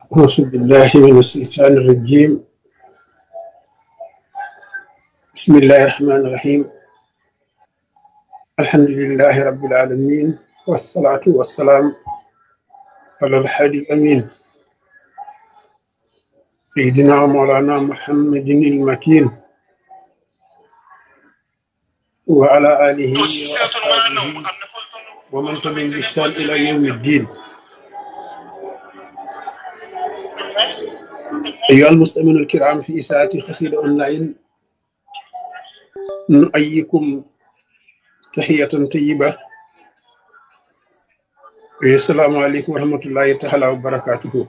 أعوذ بالله من الشيطان الرجيم. بسم الله الرحمن الرحيم. الحمد لله رب العالمين، والصلاة والسلام على الحادي الأمين سيدنا ومولانا محمد المكين وعلى آله وأصحابه ومن تبعهم بإحسان إلى يوم الدين. أيها المستمعون الكرام، في إساءة قصيدة أونلاين نؤيكم تحية طيبة. السلام عليكم ورحمة الله تعالى وبركاته.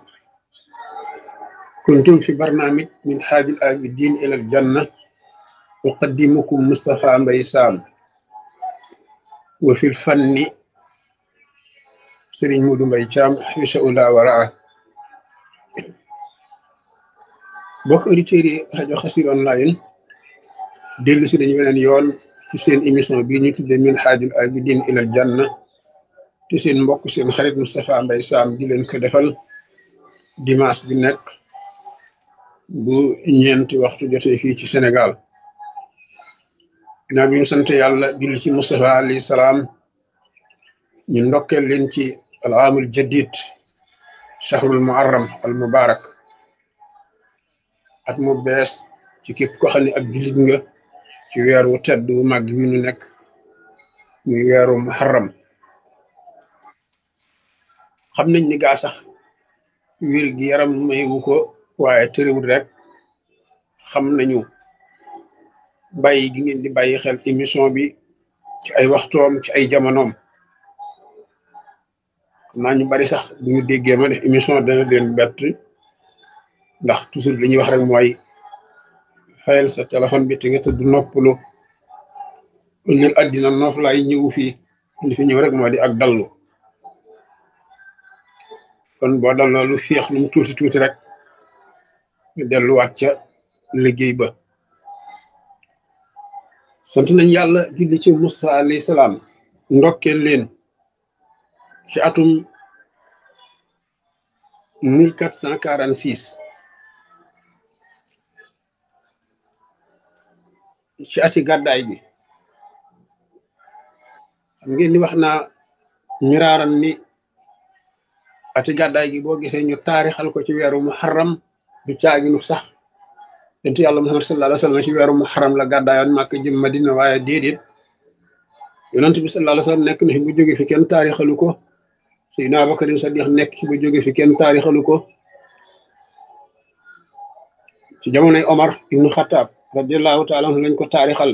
كنتم في برنامج من حاج العابدين إلى الجنة، أقدمكم مصطفى مباي سام، وفي الفن سيرين مودو مباي تيام حيش أولا وراء. بوك أوديتيري راديو خسير أونلاين ديلو سي دانيو بنين يون ci seen émission bi ñu tuddee min haajul abidin ilal janna te seen mbokk seen xarit Moustapha Mbaye Sam di leen ko defal dimanche bi nekk bu ñeenti waxtu jotee fii ci Sénégal. ginnaaw bi ñu sant yàlla julli ci Moustapha alayhi salaam, ñu ndokkeel leen ci al aamul jadid shahrul muharram al mubarak, at mu bees ci képp ko xam ne ak jullit nga, ci weer wu tedd wu màgg wi ñu nekk muy weeru muharram. xam nañ ni gaa sax wér gi yaram mayewu ko, waaye tëriwul rek xam nañu bàyyi gi ngeen di bàyyi xel émission bi ci ay waxtoom, ci ay jamonoom. xam naa ñu bari sax bu ñu déggee ma def émission dana leen bett, ndax toujours li ñuy wax rek mooy fayal sa téléphone bi te nga tëdd noppalu. ëllëg àddina noof laay ñëw fii, li fi ñëw rek moo di ak dallu. kon boo dalloo lu féex lu mu tuuti tuuti rek ñu delluwaat ca liggéey ba. sant nañ yàlla julli ci Musa alayhi salaam, ndokkeel leen ci atum 1446 ci ati gàddaay bi. xam ngeen ni wax naa miraaran ni ati gàddaay gi boo gisee ñu taarixal ko ci weeru muharram du caaginu sax yonent yàlla Muhammad sallallahu alayhi wa sallam ci weeru muharram la gàddaayoon Màkka jëm Madina, waaye déedéet, yonent bi sallallahu alayhi wa sallam nekk na fi bu jóge fi kenn taarixalu ko. Seydina Abubakar Sadiq nekk fi bu jóge fi kenn taarixalu ko. ci jamonoy Omar ibnu Xattaab radiyallahu taala anhu lañ ko taarixal.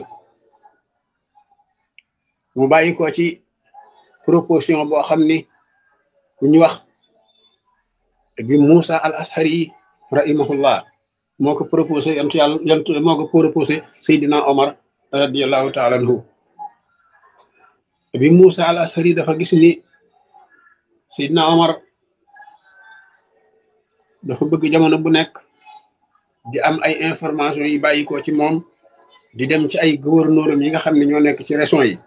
mu bàyyi ko ci proposition boo xam ni ku ñu wax bi Moussa al Ashari rahimahullah moo ko proposé moo ko proposé Seydina Omar radiyallahu taala anhu. bi Moussa al Ashari dafa gis ni Seydina Omar dafa bëgg jamono bu nekk di am ay information yi bàyyi ko ci moom di dem ci ay gouverneur yi nga xam ne ñoo nekk ci région yi.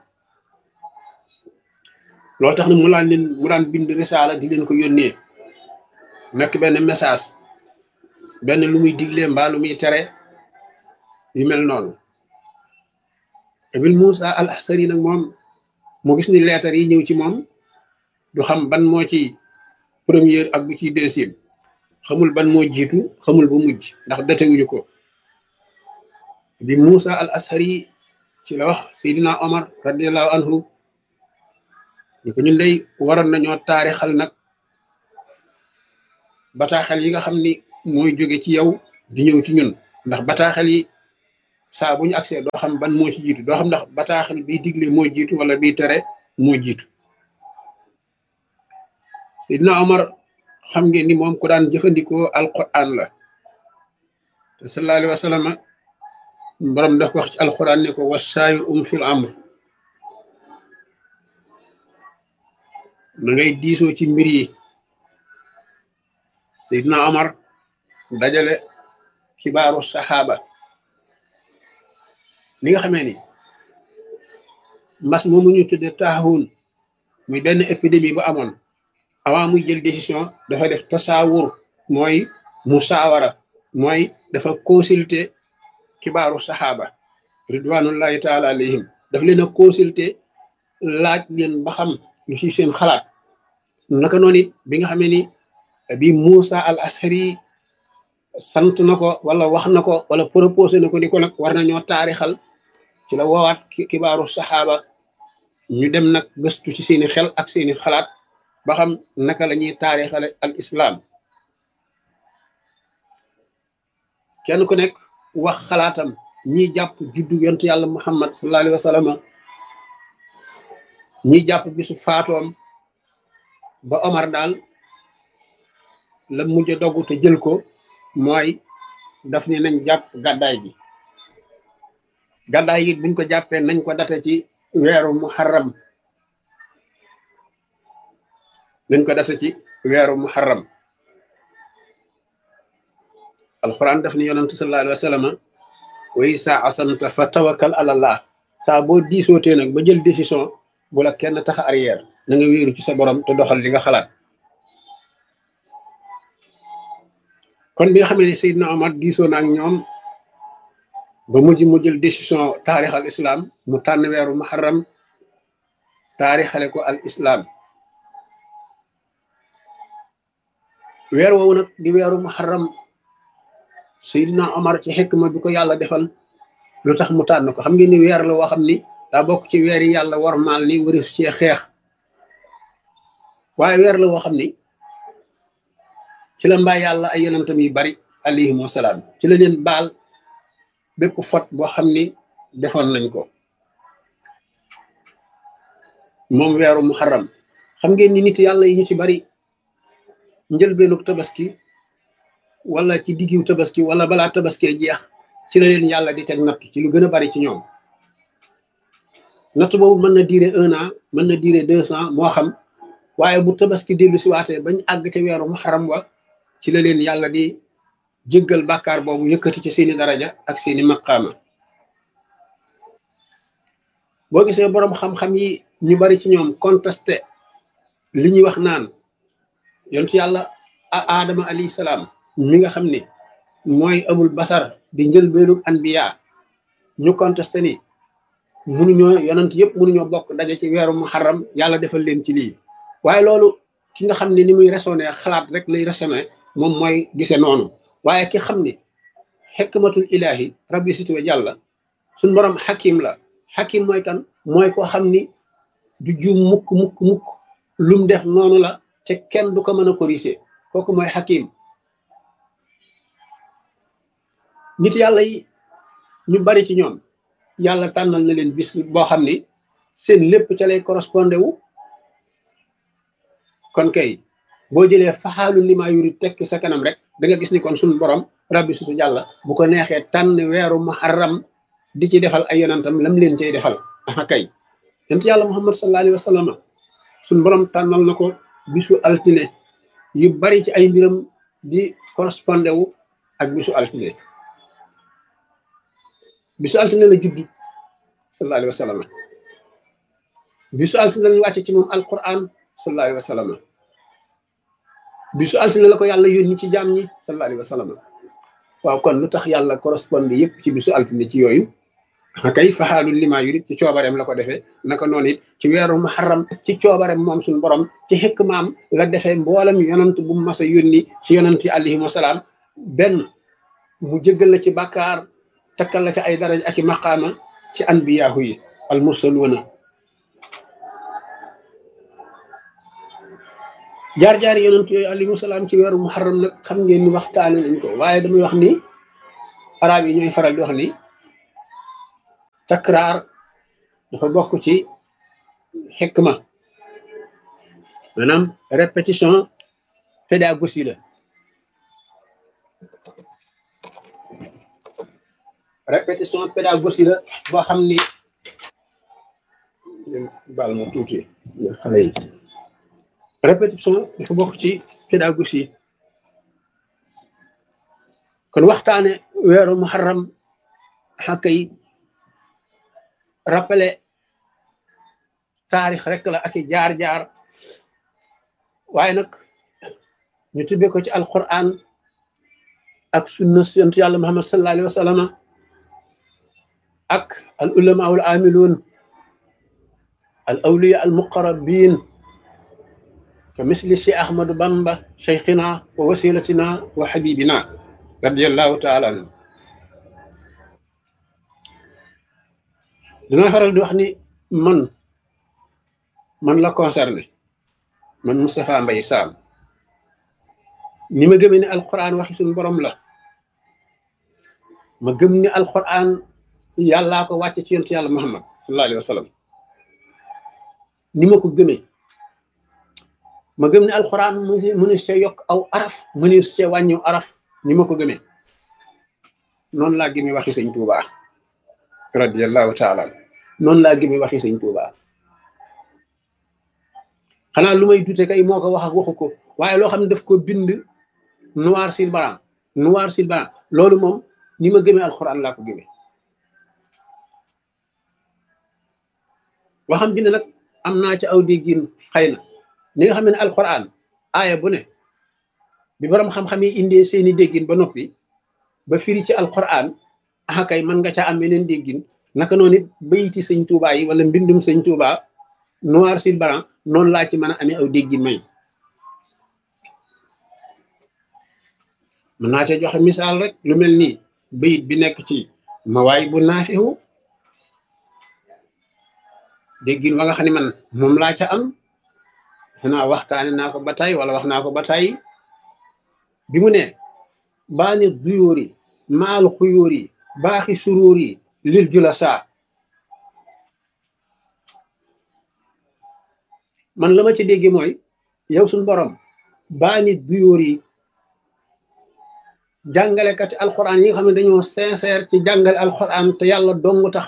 loolu tax na mu daan bind risaala di leen ko yónnee, nekk benn message, benn lu muy digle mbaa lu muy tere, yu mel noonu. Ibn Moussa al Ashari nag moom mu gis ni leetar yi ñëw ci moom du xam ban moo ci première ak bu ci deuxième, xamul ban moo jiitu, xamul bu mujj, ndax datewuñu ko. bi Moussa al Ashari ci la wax Seydina Omar radiyallahu anhu ni ko ñun day waroon nañoo taarixal nag bataaxel yi nga xam ni mooy jóge ci yow di ñëw ci ñun, ndax bataaxel yi saa bu ñu agsee doo xam ban moo ci jiitu, doo xam ndax bataaxel biy digle moo jiitu wala biy tere moo jiitu. Seydina Omar xam ngeen ni moom ku daan jëfandikoo alquran la, te sallallahu alayhi wa sallam borom daf ko wax ci alquran ne ko wasaayir fil amr, na ngay diisoo ci mbir yi. Seydina Omar dajale xibaaru saxaaba li nga xamee ni mbas moomu ñu tudde taahun muy benn épidémie bu amoon, avant muy jël décision dafa def tasaawur mooy musaawara mooy dafa consulter kibaaru saxaaba ridwanullahi taala alayhim daf leen a consulter laaj leen ba xam lu ci seen xalaat naka noonu it bi nga xamee ni bi Moussa al Ashari sant na ko wala wax na ko wala proposé na ko ni ko nag war nañoo taarixal ci la woowaat kibaaru saxaaba ñu dem nag gëstu ci seeni xel ak seeni xalaat ba xam naka la ñuy taarixale al islam kenn ku nekk wax xalaatam ñiy jàpp juddu yontu yàlla muhammad sallallahu alayhi wa sallam ñiy jàpp bisu faatoom ba Omar daal la mujj a dogu te jël ko mooy daf ni nañ jàpp gàddaay gi gàddaay gi buñ ko jàppee nañ ko date ci weeru muharram nañ ko date ci weeru muharram alquran daf ni yonent sallallahu alayhi wa sallam wa isa asanta fa tawakkal ala allah saa boo diisootee nag ba jël décision bu la kenn tax arrière na nga wéeru ci sa borom te doxal li nga xalaat kon bi nga xamee ne Seydina Omar diisoo na ak ñoom ba mujj mu jël décision taarix al islam mu tànn weeru muharram taarixale ko al islam weer woowu nag di weeru muharram Seydina Omar ci xikma bi ko yàlla defal lu tax mu tànn ko xam ngeen ni weer la woo xam ni daa bokk ci weer yi yàlla warmaal ni wërës cee xeex waaye weer la woo xam ni ci la mbaa yàlla ay yonentam yu bari alayhim wasalaam ci la leen baal bépp fot boo xam ni defoon nañ ko moom weeru muharram xam ngeen ni nit yàlla yi ñu ci bari njëlbeenug tabaski wala ci diggiw tabaski wala balaa tabaskee jeex ci la leen yàlla di teg natt ci lu gën a bari ci ñoom natt boobu mën na durer 1 an mën na durer 2 ans moo xam waaye bu tabaski dellu si waatee bañ àgg ca weeru muharram wa ci la leen yàlla di jéggal bàkkaar boobu yëkkati ci seeni daraja ak seeni maqaama boo gisee boroom xam-xam yi ñu bari ci ñoom contesté li ñuy wax naan yontu yàlla aadama alayhi salaam mi nga xam ne mooy abul basar di njëlbeenu anbiya ñu contesté ni mënuñoo yonent yëpp mënuñoo bokk daje ci weeru muharram yàlla defal leen ci lii waaye loolu ki nga xam ne ni muy raisonné xalaat rek lay raisonné moom mooy gise noonu waaye ki xam ni xikmatul ilahi rabbi situwe jàlla suñ borom xakim la xakim mooy kan mooy ko xam ni du juum mukk lum def noonu la te kenn du ko mën a corriger kooku mooy xakim nit yàlla yi ñu bari ci ñoom yàlla tànnal na leen bis boo xam ni seen lépp ca lay correspondé wu kon kay boo jëlee faxaalu li maa yuri tekki sa kanam rek da nga gis ni kon suñu borom rabbi sutu jàlla bu ko neexee tànn weeru muharram di ci defal ay yonantam lam leen cay defal aha kay yonent yàlla muhammad sallallahu alayhi wa sallam suñu borom tànnal na ko bisu altine yu bari ci ay mbiram di correspondé wu ak bisu altine bisu altine la judd sallallahu alayhi wa sallam bisu altine lañu wàcce ci moom alquran sallallahu alayhi wa sallam bisu altine la ko yàlla yónni ci jaam ñi sallallahu alayhi wa sallam waaw kon lu tax yàlla correspondé yëpp ci bisu altine ci yooyu kay faxaalul lima yurid ci coobareem la ko defee naka noonu it ci weeru muharram ci coobareem moom suñu borom ci xikmaam la defee mboolem yonant bu mu mas a yónni ci yonant yi alayhim wasalaam benn mu jéggal la ci bàkkaar takkal la ci ay daraja ak i maqaama ci anbiyaahu yi al mursaluuna jaar-jaari yonent yooyu alayhim wasalaam ci weeru muharram nag xam ngeen ni waxtaane nañ ko waaye damay wax ni arab yi ñooy faral di wax ni takraar dafa bokk ci xikma maanaam répétition pédagogie la répétition pédagogie la boo xam ni baal ma tuuti xale yi répétition dafa bokk ci pédagogie kon waxtaane weeru muharram xàkka yi rappelé taarix rek la ak i jaar-jaar waaye nag ñu tibbee ko ci alquran ak sunna yonent yàlla muhammad sallallahu alayhi wa sallam ak al ulama al amilun al awliya al muqarrabin ka misli cheikh ahmadou bamba cheikhina wa wasilatina wa habibina radiallahu taala anhu. dinaa faral di wax ni man la concerné man Moustapha Mbaye Sam ni ma gëmee ne alquran waxi suñu borom la ma gëm ni alquran yàllaa ko wàcce ci yonent yàlla muhammad sallallahu alayhi wa sallam ni ma ko gëmee ma gëm ne alquran mënu see yokk aw araf mënu see wàññiw araf ni ma ko gëmee noonu laa gëmee waxi sëñ Tuubaa radiallahu taala noonu laa gëmee waxi sëñ Tuubaa xanaa lu may dute kay moo ko wax ak waxu ko waaye loo xam ne daf ko bind noir sur blanc loolu moom ni ma gëmee alxuraan laa ko gëmee waxam bind nag am naa ci aw déggin xëy na ni nga xam ne alxuraan aaya bu ne bi borom xam-xam yi indee seeni déggin ba noppi ba firi ci alxuraan ah kay mën nga caa am yeneen déggin naka noonu it bayiti sëñ Tuubaa yi wala mbindum sëñ Tuubaa noir sur blanc noonu laa ci mën a amee aw déggin may mën naa ca joxe misaal rek lu mel nii bayit bi nekk ci mawaay bu naafihu déggin wa nga xam ne man moom laa ca am xanaa waxtaane naa ko ba tey wala wax naa ko ba tey bi mu ne baani duyóor yi maal xuyóor yi baaxi suróor yi lil jula saa man la ma ci dégge mooy yow suñ borom baani duyóor yi jàngalekati alquran yi nga xam ne dañoo sincère ci jàngale alquran te yàlla dong tax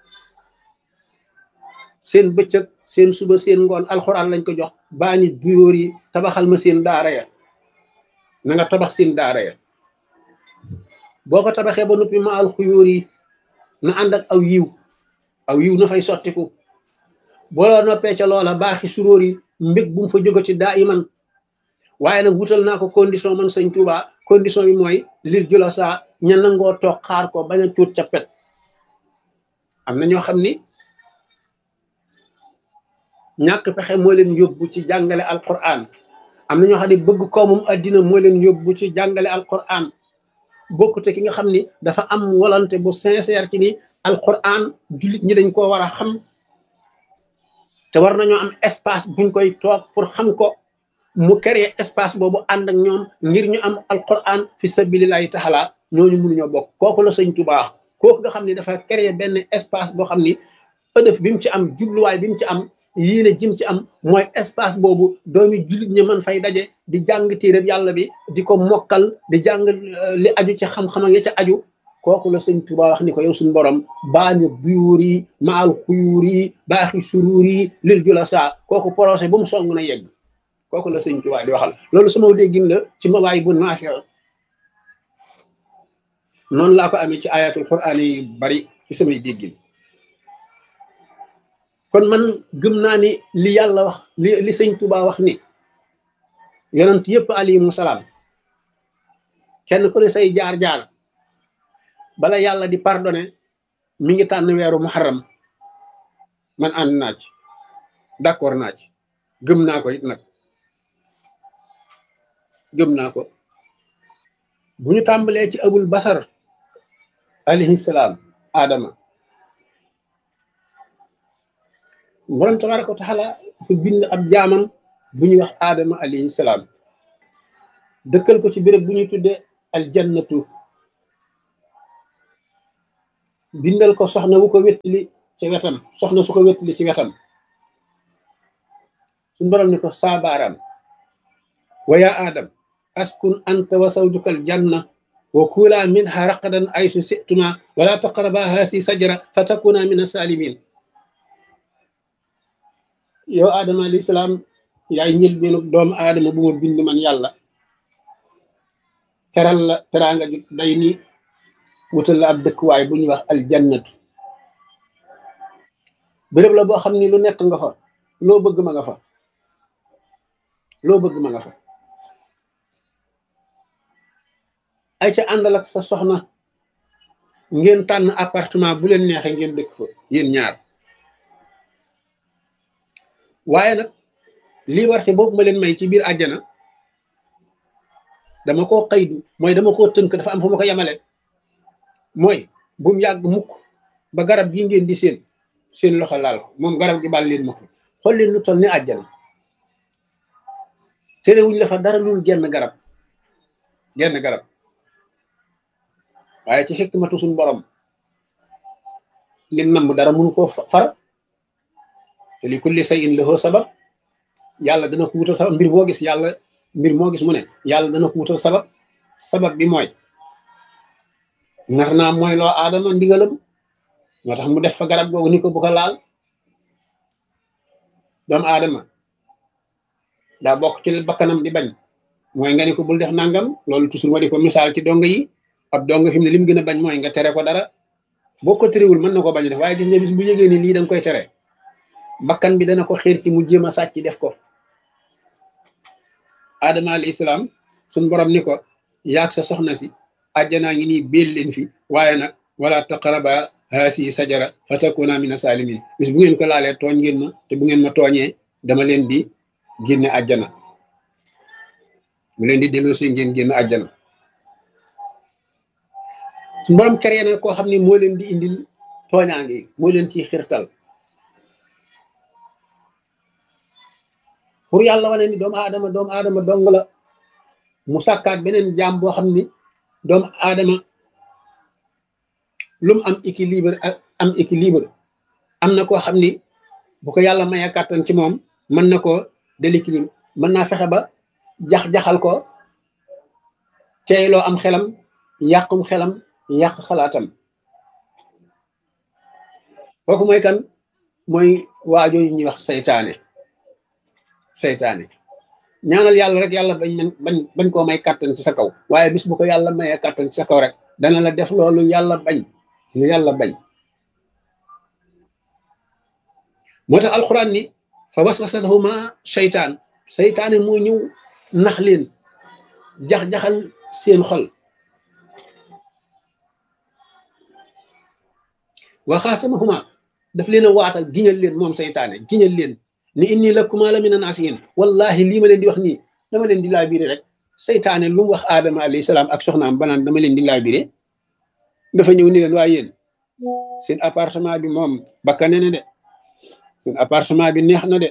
seen bëccëg seen suba seen ngoon alquran lañ ko jox baani duyóor yi tabaxal ma seen daara ya na nga tabax seen daara ya boo ko tabaxee ba noppi ma alxuyóor yi na ànd ak aw yiw na fay sottiku boo noppee ca loola baaxi suróor yi mbég bu mu fa jóge ci daa iman waaye nag wutal naa ko condition man sëñ Tuubaa condition bi mooy lir jula saa ña nangoo toog xaar ko bañ a tuut ca pet am na ñoo xam ni ñàkk pexe moo leen yóbbu ci jàngale alquran am na ñoo xam ne bëgg koomum addina moo leen yóbbu ci jàngale alquran bokkute ki nga xam ni dafa am volonté bu sincère ci ni alquran jullit ñi dañ koo war a xam te war nañoo am espace buñ koy toog pour xam ko mu créer espace boobu ànd ak ñoom ngir ñu am alquran fi sabilillahi taala ñooñu mënuñoo bokk kooku la sëñ Tuubaa kooku nga xam ni dafa créer benn espace boo xam ni ëdëf bi mu ci am jubluwaay bi mu ci am yéene jim ci am mooy espace boobu doomi jullit ñi mën fay daje di jàng téereb yàlla bi di ko mokkal di jàng li aju ci xam-xam ya ca aju kooku la sëñ Tuubaa wax ni ko yow suñu borom baani buyuur yi maal xuyuur yi baaxi suruur yi lil jula saa kooku projet bu mu song na yegg kooku la sëñ Tuubaa di waxal loolu sama déggin la ci mawaay bu naafi noonu laa ko amee ci ayatul quraan yi bari ci samay déggin kon man gëm naa ni li yàlla wax li sëñ Tuubaa wax ni yonent yëpp alayhimu salaam kenn ku ne say jaar-jaar bala yàlla di pardonné mi ngi tànn weeru muharram man ànd naa ci d'accord naa ci gëm naa ko it nag gëm naa ko bu ñu tàmbalee ci abul basar alayhi salaam Adama borom tabaraka wa taala fu bind ab jaamam bu ñuy wax Adama alayhi salaam dëkkal ko ci béréb bu ñuy tuddee aljannatu bindal ko soxna wu ko wettili ci wetam soxna su ko wettili ci wetam suñu borom ni ko saabaaraam wa yaa Adam askun anta wa zawjuka aljanna wa kula minha raqadan aysu situma wala taqraba haasi sajara fa takuna min asalimin yow Adama alayhi salaam yaay ñël beenu doomu aadama bu ma bind man yàlla teral la teraanga ju day ni wutal la ab dëkkuwaay bu ñuy wax aljannatu béréb la boo xam ni lu nekk nga fa loo bëgg ma nga fa loo bëgg ma nga fa ay ca àndal ak sa soxna ngeen tànn appartement bu leen neexee ngeen dëkk fa yéen ñaar. waaye nag liberté boobu ma leen may ci biir àjjana dama koo xëydu mooy dama koo tënk dafa am fu ma ko yemale mooy bu mu yàgg mukk ba garab gi ngeen di seen loxo laal ko moom garab gi baal leen ma ko xool leen lu toll ni àjjana terewuñ la fa dara lul genn garab waaye ci xikmatu suñ borom lim namm dara mënu koo far te li kulli shay'in lahu sabab yàlla dana ko wutal sabab mbir moo gis mu ne yàlla dana ko wutal sabab bi mooy nar naa mooy loo aadama ndigalam moo tax mu def fa garab googu ni ko bu ko laal doomu aadama daa bokk ci bakkanam di bañ mooy nga ni ko bul def nangam loolu toujours ma di ko misaal ci donga yi ab donga fi mu ne lim gën a bañ mooy nga tere ko dara boo ko terewul mën na ko bañ def waaye gis nga bis bu yëgee ni lii danga koy tere bakkan bi dana ko xiir ci mu jéem a sàcc def ko. Adama alayhi salaam suñ borom ni ko yaag sa soxna si àjjanaa ngi nii béel leen fi waaye nag wala taqraba haasi sajara fa takuna mina salimin bis bu ngeen ko laalee tooñ ngeen ma te bu ngeen ma tooñee dama leen di génne àjjana mu leen di delloosi ngeen génn àjjana. suñ borom créé na koo xam ne moo leen di indil tooñaange moo leen ciy xirtal pour yàlla wane ni doomu aadama dong la mu sàkkaat beneen jaam boo xam ni doomu aadama lu mu am équilibre am na koo xam ni bu ko yàlla mayee kàttan ci moom mën na ko déséquilibre mën naa fexe ba jaxal ko teeyloo am xelam yàqum xelam yàq xalaatam kooku mooy kan mooy waajooyu ñuy wax seytaane ñaanal yàlla rek yàlla bañ koo may kàttan ci sa kaw waaye bis bu ko yàlla mayee kàttan ci sa kaw rek dana la def loolu yàlla bañ moo tax alxuraan ni fa waswasa lahuma seytaane moo ñëw nax leen jaxal seen xol wa xaasamahuma daf leen a waatal giñal leen moom seytaane giñal leen ni inni lakuma la mina naasihin wallahi lii ma leen di wax nii dama leen di laabiré rek seytaane lu mu wax aadama alayhi salaam ak soxnaam banaan dama leen di laabiré dafa ñëw ni leen waa yéen seen appartement bi moom bakkane na de seen appartement bi neex na de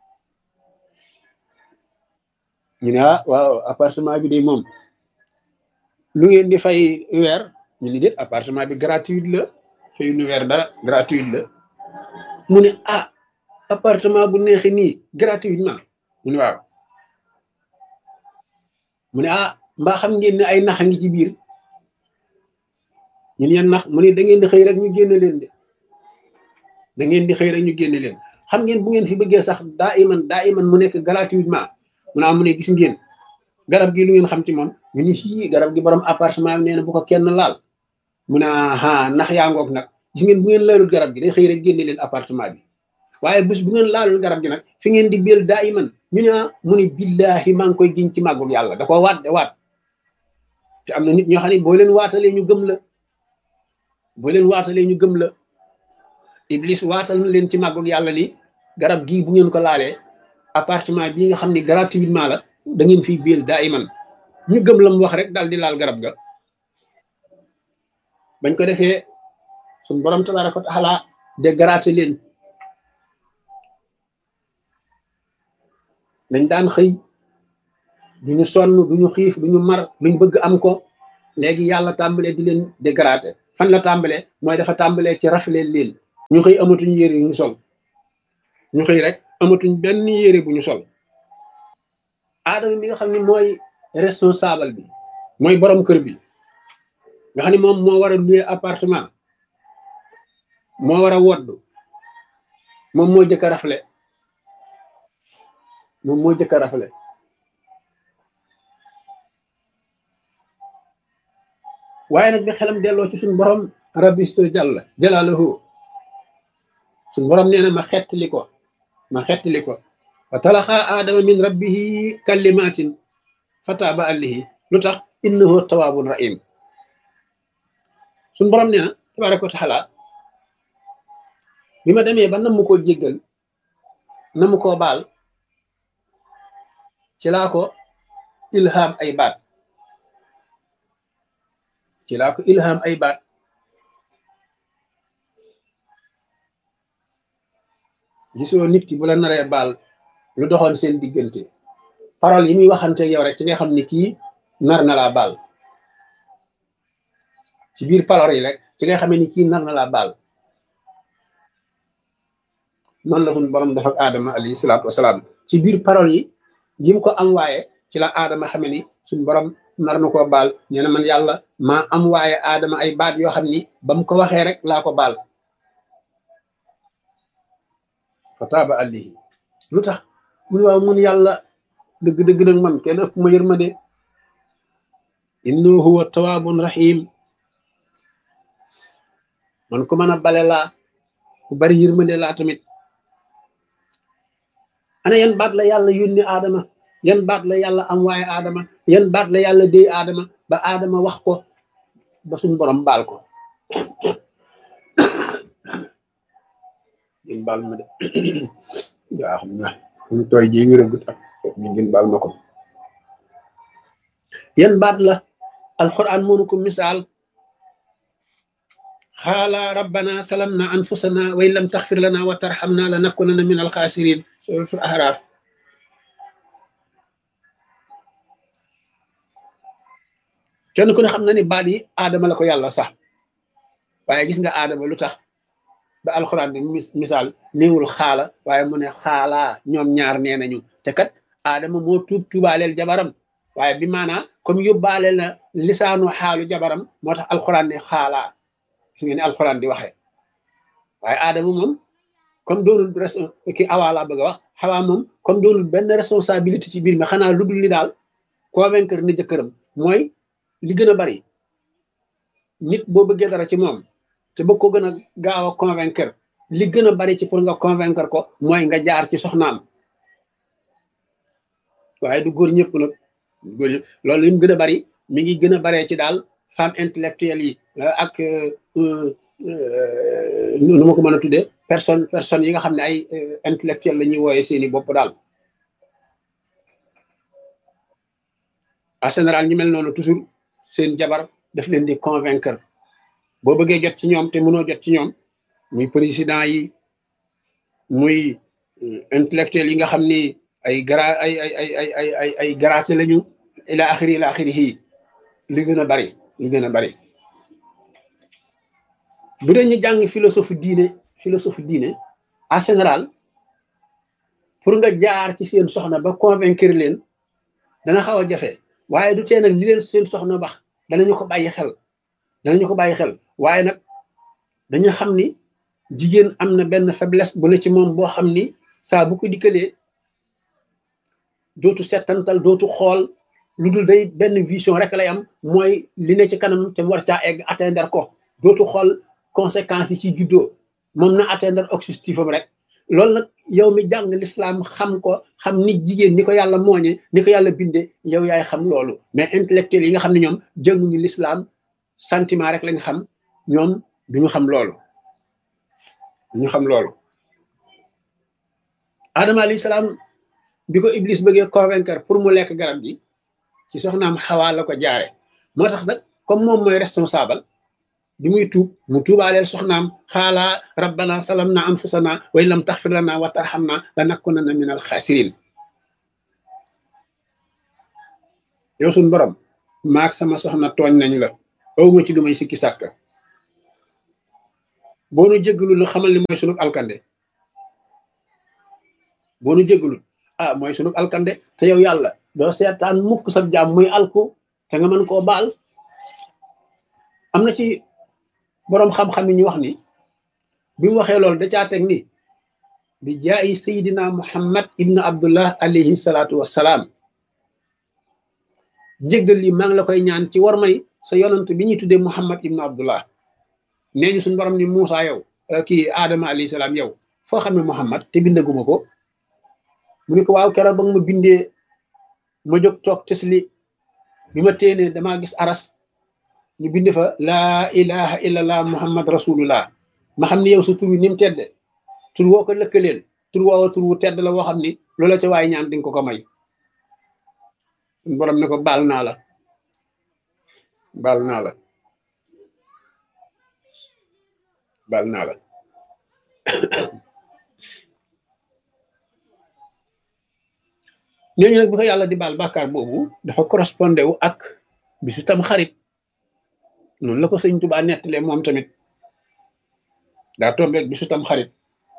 ñu ne waaw appartement bi de moom lu ngeen di fay weer ñu ni déet appartement bi gratuit la fay nu weer dara gratuit la mu ne appartement bu neexi nii gratuitement mu ne waaw mu ne mbaa xam ngeen ne ay nax a ngi ci biir ñun yeen nax mu ne da ngeen di xëy rek ñu génne leen de da ngeen di xëy rek ñu génne leen xam ngeen bu ngeen fi bëggee sax daa iman mu nekk gratuitement mu ne gis ngeen garab gi lu ngeen xam ci moom ñu ni fii garab gi borom appartement bi nee na bu ko kenn laal mu ne nax yaa ngoog nag gis ngeen bu ngeen laalul garab gi day xëy rek génne leen appartement bi waaye bés bu ngeen laalul garab gi nag fi ngeen di béel daa iman ñu ne mu ne billahi maa ngi koy giñ ci màggug yàlla da ko waat te am na nit ñoo xam ne boo leen waatalee ñu gëm la iblis waatal na leen ci màggug yàlla ni garab gii bu ngeen ko laalee appartement bii nga xam ne gratuitement la da ngeen fiy béel daa iman ñu gëm la mu wax rek daal di laal garab ga bañ ko defee suñ borom tabaraka wa taala de garaate leen dañ daan xëy duñu sonn duñu xiif duñu mar luñ bëgg am ko léegi yàlla tàmbalee di leen dégrader fan la tàmbalee mooy dafa tàmbalee ci rafleel leen ñu xëy amatuñ yére yu ñu sol ñu xëy rek amatuñ benn yére bu ñu sol aadama mi nga xam ne mooy responsable bi mooy borom kër bi nga xam ne moom moo war a louer appartement moo war a wodd moom moo jëkk a rafle waaye nag bi xelam delloo ci suñu borom rabbi jalla jalaaluhu suñu borom nee na ma xettali ko wa talaqa aadama min rabbihi kalimatin fataaba alayhi lu tax innahu tawaabun rahim. suñ borom nee na tabaraka wa taala bi ma demee ba namm koo jéggal namm koo baal ci laa ko ilham ay baat ci laa ko ilham ay baat gisoo nit ki bu la naree baal lu doxoon seen diggante parole yi muy waxante yow rek ci nga xam ni kii nar na laa baal ci biir parole yi rek ci nga xamee ni kii nar na laa baal noonu la suñu borom def ak aadama alayhi salaatu wasalaam ci biir parole yi jim ko am waaye ci la aadama xamee ni suñu borom nar na koo baal nee na man yàlla maa am waaye aadama ay baat yoo xam ni ba mu ko waxee rek laa ko baal fa taaba alayhi lu tax mun waaw mun yàlla dëgg-dëgg nag man kenn ëpp ma yërmande innahu huwa tawaabun rahim man ku mën a bale laa ku bari yërmande laa tamit ana yan baat la yàlla yónni aadama yan baat la yàlla am waaye aadama yan baat la yàlla déy aadama ba aadama wax ko ba suñ borom baal ko ngeen baal ma de yaa xam na ñu tooy ji wéragut ak ñu ngeen baal ma ko yan baat la alquran mënu ko misaal xaala rabbana salamna anfusana wa in lam taxfir lana wa tarxamna la nakunanna min alxaasirin suratul ahraaf kenn ku ne xam na ni baat yi aadama la ko yàlla sax waaye gis nga aadama lu tax ba alxuraan bi misaal néewul xaala waaye mu ne xaalaa ñoom ñaar nee nañu te kat aadama moo tuubaaleel jabaram waaye bi maanaa comme yóbbaale na lisaanu xaalu jabaram moo tax alxuraan ne xaalaa gis nga ne alxuraan di waxee waaye aadama moom comme doonul ki awaa laa bëgg a wax xawaa moom comme doonul benn responsabilité ci biir mi xanaa lu dul li daal convaincre ni jëkkëram mooy li gën a bari nit boo bëggee dara ci moom te bëgg ko gën a gaaw a convaincre li gën a bari ci pour nga convaincre ko mooy nga jaar ci soxnaam waaye du góor ñëpp nag góor ñëpp loolu li mu gën a bari mi ngi gën a baree ci daal femme intellectuelle yi ak nu ma ko mën a tuddee personne yi nga xam ne ay intellectuelle la ñuy wooye seeni bopp daal en général ñu mel noonu toujours seen jabar daf leen di convaincre boo bëggee jot ci ñoom te mënoo jot ci ñoom muy président yi muy intellectuel yi nga xam ni ay ay garaate lañu ila axiri li gën a bari li gën a bari bu dee ñu jàng philosophie diine en général pour nga jaar ci seen soxna ba convaincre leen dana xaw a jafe waaye du tee nag li leen seen soxna wax danañu ko bàyyi xel waaye nag dañu xam ni jigéen am na benn faiblesse bu ne ci moom boo xam ni saa bu ko dikkalee dootu settantal dootu xool lu dul day benn vision rek lay am mooy li ne ci kanam te mu war caa egg atteindre ko dootu xool conséquences yi ci juddoo moom na atteindre objectif am rek loolu nag yow mi jàng l'islam xam ko xam ni jigéen ni ko yàlla mooñe ni ko yàlla binde yow yaay xam loolu mais intellectuel yi nga xam ne ñoom jënguñu l'islam sentiment rek lañ xam ñoom duñu xam loolu Adama alayhi salaam bi ko Iblis bëggee convaincre pour mu lekk garab gi ci soxnaam Xawaa la ko jaare moo tax nag comme moom mooy responsable bi muy tuub mu tuubaaleel soxnaam xaalaa rabbana salamna anfusana wa in lam taxfir lana wa tarhamna lanakunanna min alxaasirin yow suñ borom maak sama soxna tooñ nañ la awma ci lu may sikki sàkka boo nu jéggalul xamal ni mooy sunug alkande boo nu jéggalul mooy sunug alkande te yow yàlla doo seetaan mukk sa jaam muy alku te nga mën koo baal am na ci boroom xam-xam yi ñu wax ni bi mu waxee loolu da caa teg ni bi jaayi sayidina muhammad ibnu abdullah alayhi salaatu wassalaam jéggal li maa ngi la koy ñaan ci war may sa yonant bi ñuy tuddee muhammad ibnu abdullah nee ñu suñu borom ni Muusa yow kii Adama alayhi salaam yow foo xamee muhammad te bindaguma ko mu ne ko waaw keroog ba nga ma bindee ma jóg toog tesli bi ma téenee damaa gis aras ñu bind fa laa ilaha illallah muhammad rasulullah ma xam ne yow sa tur wi ni mu tedde tur woo ko lëkkaleel tur woowa tur wu tedd la woo xam ni loola ca waay ñaan di nga ko may borom ne ko baal naa la baal naa la baal naa la ñooñu nag bi ko yàlla di baal bàkkaar boobu dafa correspondé wu ak bisu tam xarit noonu la ko sëñ Tuubaa nettalee moom tamit daa tombeeg bisu tam xarit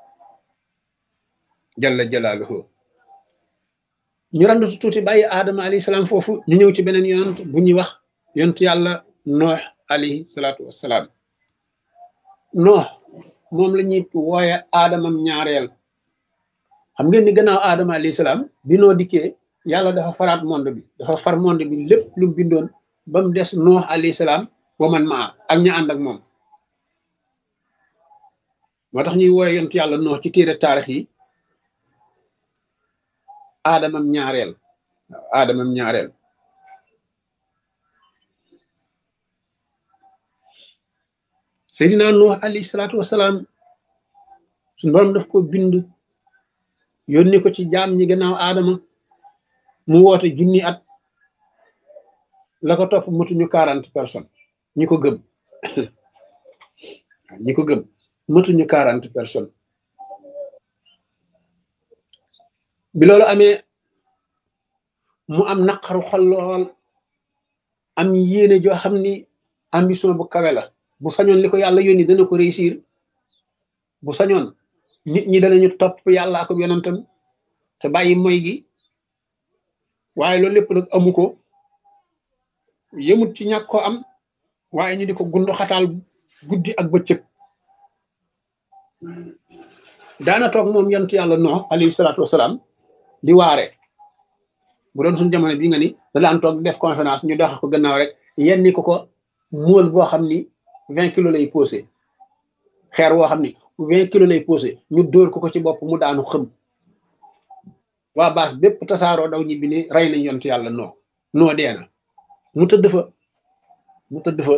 jalla jalaaluhu ñu randu tuuti bàyyi aadama alayhi salaam foofu ñu ñëw ci beneen yonent bu ñuy wax yonent yàlla noox alayhi salaatu wassalaam noox moom la ñuy wooye aadamam ñaareel xam ngeen ni gannaaw aadama alayhi salaam bi noo dikkee yàlla dafa faraat monde bi dafa far monde bi lépp lu mu bindoon ba mu des noox alayhi salaam wa man maa ak ña ànd ak moom moo tax ñuy wooye yonent yàlla noox ci téere taarix yi aadamam ñaareel waaw aadamam ñaareel seydina nuux alayhi salaatu wasalaam suñu borom daf ko bind yónni ko ci jaam ñi gannaaw aadama mu woote junni at la ko topp matuñu 40 personnes ñi ko gëm ñi ko gëm matuñu 40 personnes bi loolu amee mu am naqaru xol lool am yéene joo xam ni ambition bu kawe la bu sañoon li ko yàlla yónni dana ko réussir bu sañoon nit ñi danañu topp yàlla ak yonentam te bàyyi moy gi waaye loolu lépp nag amu ko yëmut ci ñàkk koo am waaye ñu di ko gundu xataal guddi ak bëccëg daana toog moom yonent yàlla Nuux alayhi salaatu wasalaam di waare bu doon suñu jamono bi nga ni da daan toog def conférence ñu dox ko gannaaw rek yenni ko móol boo xam ni 20 kilos lay posé xeer woo xam ni 20 kilos lay posé ñu dóor ko ci bopp mu daanu xëm waa baas bépp tasaaroo daw ñibbi ni rey nañ yonent yàlla noo dee na mu tëdd fa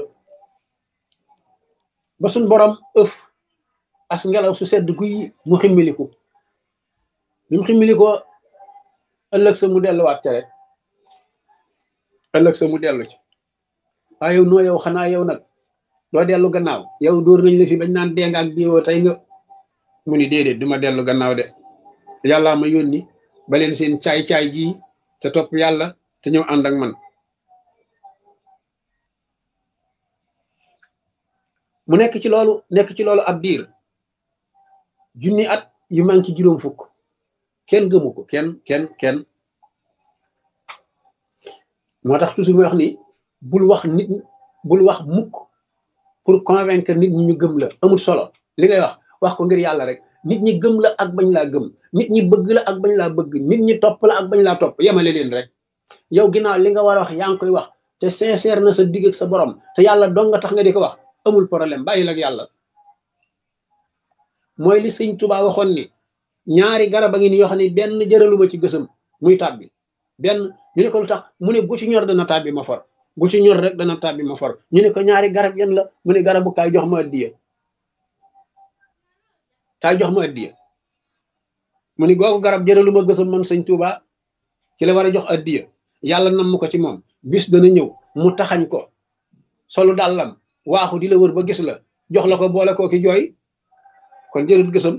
ba suñ borom ëf as ngelaw su sedd guy mu ximmiliku bi mu ximmilikoo ëllëg sa mu delluwaat ca rek ëllëg sa mu dellu ci waaye yow noo yow xanaa yow nag doo dellu gannaaw yow dóor nañ la fi bañ naan dee nga ak diwoo tey nga mu ni déedéet duma dellu gannaaw de yàllaa ma yónni ba leen seen caay-caay ji te topp yàlla te ñëw ànd ak man mu nekk ci loolu ab diir junni at yu manqué juróom fukk kenn gëmu ko kenn moo tax toujours muy wax ni bul wax mukk pour convaincre nit ñi ñu gëm la amul solo li ngay wax ko ngir yàlla rek nit ñi gëm la ak bañ laa gëm nit ñi bëgg la ak bañ laa bëgg nit ñi topp la ak bañ laa topp yemale leen rek yow ginnaaw li nga war a wax yaa ngi koy wax te sincère na sa digg ak sa borom te yàlla dong nga tax nga di ko wax amul problème bàyyi la ak yàlla mooy li sëñ Tuubaa waxoon ni ñaari garab a ngi ni yoo xam ne benn jëraluma ci gësam muy tàbbi benn ñu ne ko lu tax mu ne bu ci ñor dana tàbbi ma for bu ci ñor rek dana tàbbi ma for ñu ne ko ñaari garab yan la mu ne garabu kaay jox ma addiya mu ni googu garab jëraluma gësam man sëñ Tuubaa ci la war a jox addiya yàlla nam ko ci moom bis dana ñëw mu taxañ ko solu dàllam waaxu di la wër ba gis la jox la ko boole koo ki jooy kon jërul gësam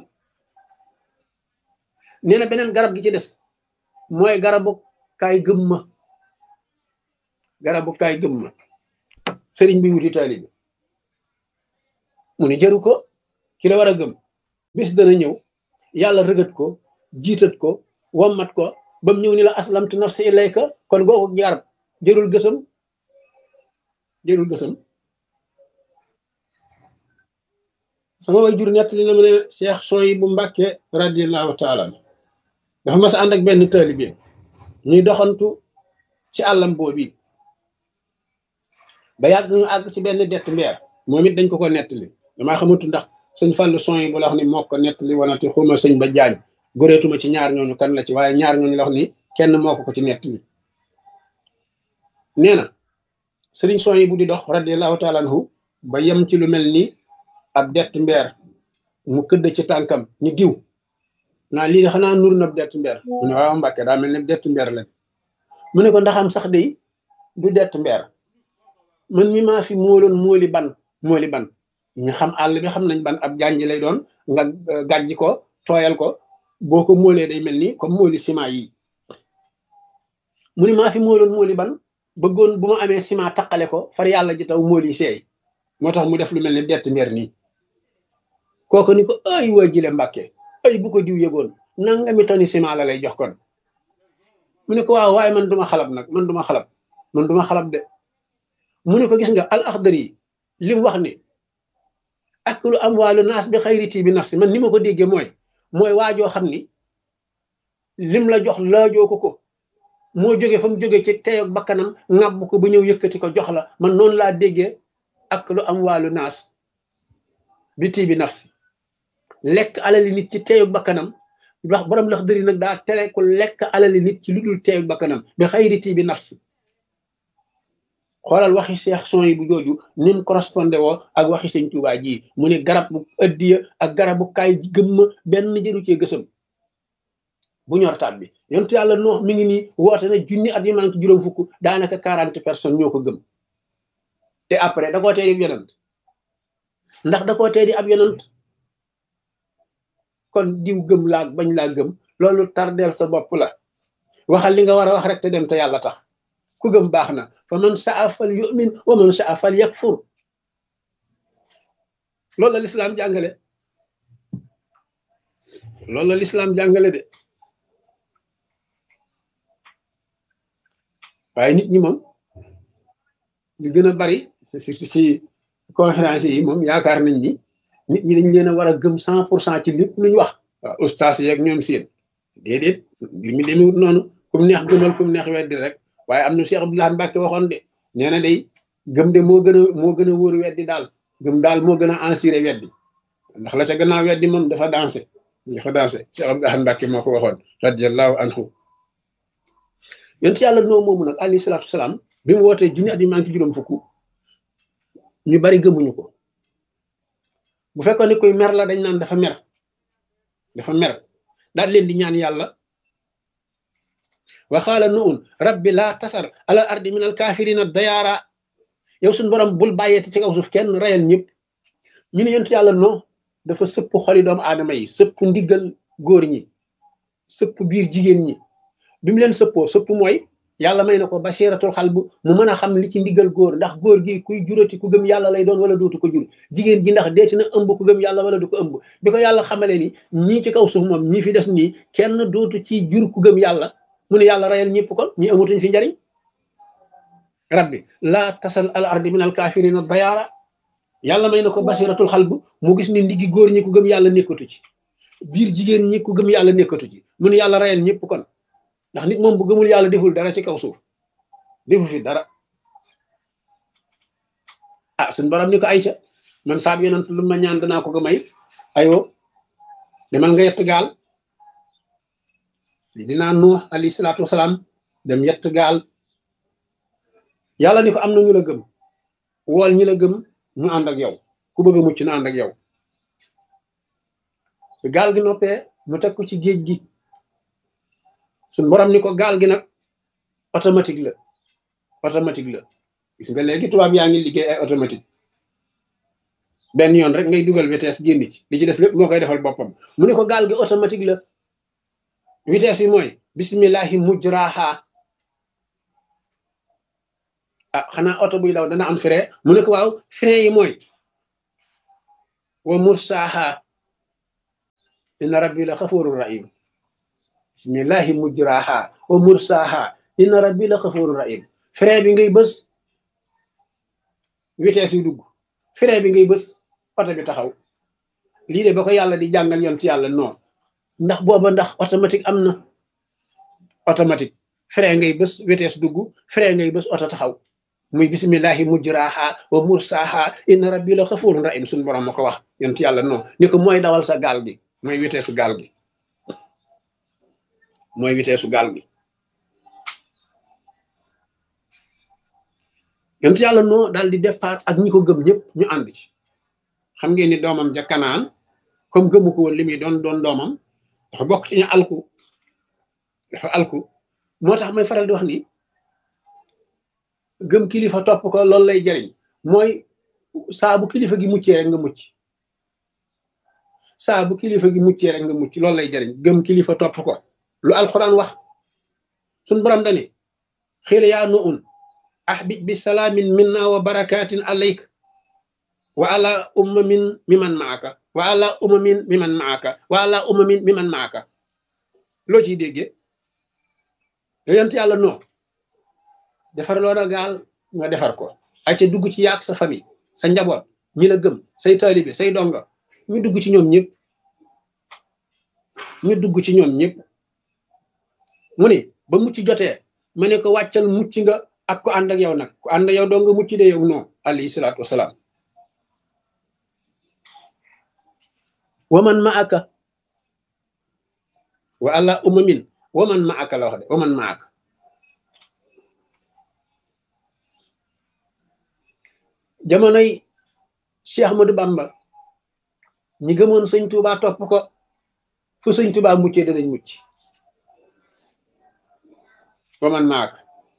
nee na beneen garab gi ci des mooy garabu kaay gëm ma sëriñ bi wuti taalibe mu ni jëru ko ki la war a gëm bis dana ñëw yàlla rëgët ko jiitat ko wammat ko ba mu ñëw ni la aslamtu nafsi ilayka kon googu garab jërul gësam sama way jur nettali na ma ne Cheikh Souhaïbou Mbacké radiyallahu taala dafa mas a ànd ak benn taalibe ñuy doxantu ci àllam boobi ba yàgg ñu àgg ci benn dett mbeer moom it dañ ko nettali damaa xamatu ndax sëñ Fallou Souhaïbou la wax ni moo ko nettali wala te xuma sëñ ba jaañ góreetuma ci ñaar ñooñu kan la ci waaye ñaar ñooñu la wax ni kenn moo ko ci nettali nee na sëriñ son yi bu di dox radiallahu taala anhu ba yem ci lu mel ni ab dett mbeer mu këdd ci tànkam ni diw naa lii de xanaa nur na dett mbeer mu ne waaw Mbàkke daa mel ni dett mbeer la mu ne ko ndaxam sax day du dett mbeer man mi maa fi móoloon móoli ban ñu xam àll bi xam nañ ban ab janj lay doon nga gàjji ko tooyal ko boo ko móolee day mel ni comme móoli ciment yi mu ni maa fi móoloon móoli ban bëggoon bu ma amee ciment taqale ko far yàlla ji taw móoli seey moo tax mu def lu mel ni dett mbeer nii kooku ni ko ay waa jile Mbàkke ay bu ko diw yëgoon nangami toni ciment la lay jox kon mu ne ko waaw waaye man duma xalab nag man duma xalab de mu ne ko gis nga al axdar yi li mu wax ni aklu amwaalu naas bi xayriti bi nafsi man ni ma ko déggee mooy waajoo xam ni lim la jox laajoo ko moo jóge fa mu jóge ci teyoog bakkanam ŋàbb ko ba ñëw yëkkati ko jox la man noonu laa déggee aklu amwaalu naas bi tii bi nafsi lekk alali nit ci teyoog bakkanam wax borom laxdar yi nag daa tere ku lekk alali nit ci lu dul teyoog bakkanam bi xayriti bi nafsi xoolal waxi Seex son yi bu jooju nim correspondé woo ak waxi Sëñ Tuubaa ji mu ne garab bu ëddiya ak garabu kaay gëmma benn jëru cee gësam bu ñor taat bi yontu yàlla Nuux mi ngi nii woote na junni at yi manque juróom fukk daanaka 40 personnes ñoo ko gëm te après da koo tee di ab yonant ndax da koo tee di ab yonant kon diw gëm laa bañ laa gëm loolu tardeel sa bopp la waxal li nga war a wax rek te dem te yàlla tax ku gëm baax na fa man saa fal yu'min wa man saa fal yakfur loolu la lislaam jàngale de waaye nit ñi moom li gën a bari surtout si conférence yi moom yaakaar nañ ni nit ñi dañ leen a war a gëm 100% ci lépp lu ñu wax waaw ustaas yeeg ñoom seen déedéet mbir mi demewut noonu kum neex gëmal kum neex weddi rek waaye am na Cheikh Abdoulaye Mbacke waxoon de nee na day gëm de moo gën a wóor weddi daal gëm daal moo gën a assuré weddi ndax la ca gannaaw weddi moom dafa dansé Cheikh Abdoulaye Mbacke moo ko waxoon radiyallahu anhu yonent yàlla noo moomu nag alayhi salaatu wasalaam bi mu wootee junni at yi manqué juróom fukk ñu bari gëmuñu ko bu fekkoon ni koy mer la dañ naan dafa mer daal leen di ñaan yàlla waxaala nuun rabbi laa tasar alal ardi min al kaafirina dayaara yow suñu borom bul bàyyeeti ci kaw suuf kenn rayal ñëpp ñu ne yonent yàlla noo dafa sëpp xoli doomu aadama yi sëpp ndiggal góor ñi sëpp biir jigéen ñi bi mu leen sëpp mooy yàlla may na ko basiratul xal bu mu mën a xam li ci ndiggal góor ndax góor gi kuy jurati ku gëm yàlla lay doon wala dootu ko jur jigéen gi ndax deeti na ëmb ku gëm yàlla wala du ko ëmb bi ko yàlla xamale ni ñii ci kaw suuf moom ñii fi des nii kenn dootu ci jur ku gëm yàlla mu ne yàlla rayal ñëpp kon ñi amatuñ fi njariñ rabbi laa tasal al ardi min al kafirina dayaara yàlla may na ko basiratul xal bu mu gis ni ndiggi góor ñi ku gëm yàlla nekkatu ci biir jigéen ñi ku gëm yàlla nekkatu ci mu ne yàlla rayal ñëpp kon ndax nit moom bu gëmul yàlla deful dara ci kaw suuf defu fi dara suñ borom ni ko ayca man saab yonent lu ma ñaan danaa ko ko may aywo demal nga yett gaal Seydina Nuux alayhi salaatu wasalaam dem yett gaal yàlla ni ko am na ñu la gëm wool ñi la gëm ñu ànd ak yow ku bëgg a mucc na ànd ak yow gaal gi noppee mu teg ko ci géej gi suñ borom ni ko gaal gi nag automatique la gis nga léegi tubaab yaa ngi liggéey ay automatique benn yoon rek ngay dugal vitesse génn ci li ci des lépp moo koy defal boppam mu ne ko gaal gi automatique la vitesse bi mooy bismillahi mujraha xanaa oto buy daw dana am frein mu ne ko waaw frein yi mooy wa mursaha inna rabbi la xafurur rahim bismillahi mujraha wa mursaha inna rabbi la xafurur rahim frein bi ngay bës vitesse yu dugg frein bi ngay bës oto bi taxaw lii de ba ko yàlla di jàngal yoon ci yàlla non ndax booba ndax automatique am na automatique frein ngay bës vitesse dugg frein ngay bës oto taxaw muy bismillahi mujraha wa mursaha inna rabbi la xafurur rahim suñu borom ma ko wax yoon ci yàlla non ni ko mooy dawal sa gaal gi mooy vitesse gaal gi mooy vitesse gaal gi yonent yàlla noo daal di départ ak ñi ko gëm ñëpp ñu ànd ci. xam ngeen ni doomam ja Kanaan comme gëmu ko woon li muy doon doomam dafa bokk ci ñu alku dafa alku moo tax may faral di wax ni gëm kilifa topp ko loolu lay jariñ mooy saa bu kilifa gi muccee rek nga mucc saa bu kilifa gi muccee rek nga mucc loolu lay jariñ gëm kilifa topp ko lu alquran wax suñ borom dani xiila yaa nu un ahbib bi salaamin minna wa barakatin alayk wa ala ummamin miman maaka wa ala ummamin miman maaka wa ala ummamin miman maaka loo ciy déggee yonent yàlla noo defar loola gaal nga defar ko ay ca dugg ci yaag sa famille sa njaboot ñi la gëm say taalibe say donga ñu dugg ci ñoom ñëpp ñu dugg ci ñoom ñëpp mu ne ba mucc jotee ma ne ko wàccal mucc nga ak ko ànd ak yow nag ku ànd ak yow doo nga mucc de yow non alayhi salaatu wasalaam waman ma aka wa ala umamin waman ma aka la wax de waman ma aka jamonoy Cheikh Ahmadou Bamba ñi gëmoon sëñ Touba topp ko fu sëñ Touba muccee danañ mucc waman maak